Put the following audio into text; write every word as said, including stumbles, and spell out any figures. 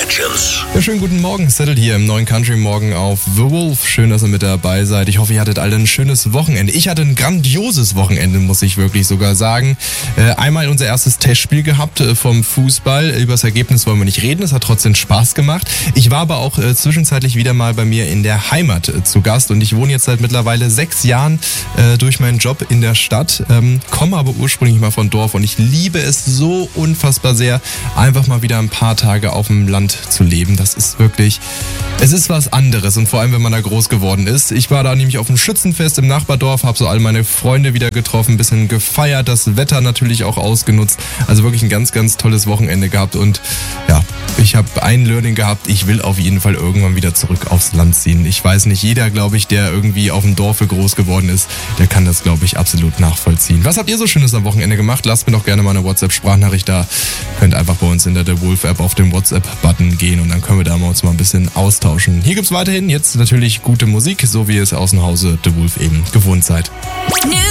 Legends. Ja, schönen guten Morgen, Settled hier im neuen Country Morgen auf The Wolf. Schön, dass ihr mit dabei seid. Ich hoffe, ihr hattet alle ein schönes Wochenende. Ich hatte ein grandioses Wochenende, muss ich wirklich sogar sagen. Äh, einmal unser erstes Testspiel gehabt äh, vom Fußball. Über das Ergebnis wollen wir nicht reden, es hat trotzdem Spaß gemacht. Ich war aber auch äh, zwischenzeitlich wieder mal bei mir in der Heimat äh, zu Gast und ich wohne jetzt seit mittlerweile sechs Jahren äh, durch meinen Job in der Stadt, ähm, komme aber ursprünglich mal von Dorf und ich liebe es so unfassbar sehr, einfach mal wieder ein paar Tage auf dem Land zu leben. Das ist wirklich, es ist was anderes und vor allem, wenn man da groß geworden ist. Ich war da nämlich auf dem Schützenfest im Nachbardorf, habe so all meine Freunde wieder getroffen, ein bisschen gefeiert, das Wetter natürlich auch ausgenutzt. Also wirklich ein ganz, ganz tolles Wochenende gehabt und ja, ich habe ein Learning gehabt, ich will auf jeden Fall irgendwann wieder zurück aufs Land ziehen. Ich weiß nicht, jeder, glaube ich, der irgendwie auf dem Dorfe groß geworden ist, der kann das, glaube ich, absolut nachvollziehen. Was habt ihr so Schönes am Wochenende gemacht? Lasst mir doch gerne mal eine WhatsApp-Sprachnachricht da. Könnt einfach bei uns in der The Wolf-App auf den WhatsApp-Button gehen und dann können wir da mal uns mal ein bisschen austauschen. Hier gibt's weiterhin jetzt natürlich gute Musik, so wie ihr es aus dem Hause The Wolf eben gewohnt seid. New